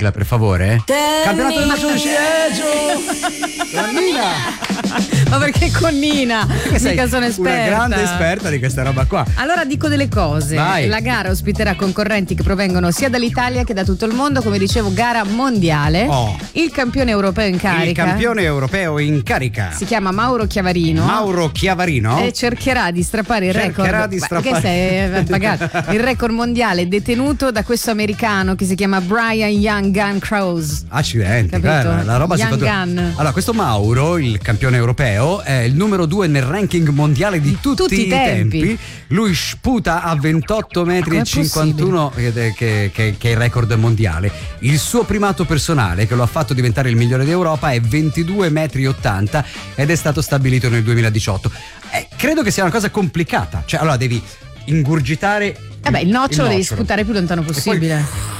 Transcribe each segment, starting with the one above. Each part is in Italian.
sigla, per favore? Campionato del mondo di ciliegio! Nina! Ma perché con Nina? Mica sono esperta. Una grande esperta di questa roba qua. Allora dico delle cose. Vai. La gara ospiterà concorrenti che provengono sia dall'Italia che da tutto il mondo, come dicevo, gara mondiale. Il campione europeo in carica. Il campione europeo in carica. Si chiama Mauro Chiavarino. Mauro Chiavarino. E cercherà di strappare il record. Che sei pagato? Il record mondiale detenuto da questo americano che si chiama Brian Young Gun Crowes. Accidenti, la roba Young si fa. Gun. Allora, questo Mauro, il campione europeo, è il numero 2 nel ranking mondiale di tutti i tempi. Lui sputa a 28 metri e 51 che è il record mondiale. Il suo primato personale, che lo ha fatto diventare il migliore d'Europa, è 22 metri 80 ed è stato stabilito nel 2018. Credo che sia una cosa complicata. Cioè, allora devi ingurgitare il nocciolo devi sputare più lontano possibile.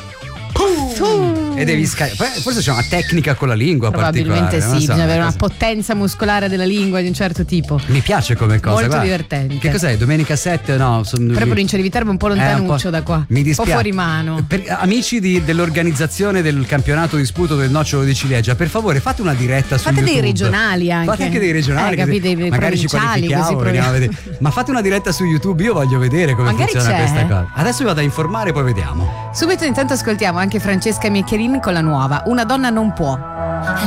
E devi forse c'è una tecnica con la lingua probabilmente particolare. Sì, bisogna avere una potenza muscolare della lingua di un certo tipo. Mi piace come cosa, molto divertente. Che cos'è? Domenica 7? No, però Provincia di Viterbo è un po' lontanuccio da qua. Mi dispiace. Un po' fuori mano. Amici dell'organizzazione del campionato di sputo del nocciolo di ciliegia, per favore fate una diretta su YouTube. Fate dei regionali anche. Fate anche dei regionali, capite, dei magari ci qualifichiamo, veniamo a vedere. Ma fate una diretta su YouTube, io voglio vedere come magari funziona c'è. questa cosa. Adesso vi vado a informare, poi vediamo. Subito intanto ascoltiamo anche Francesca Mieccherin con la nuova Una donna non può.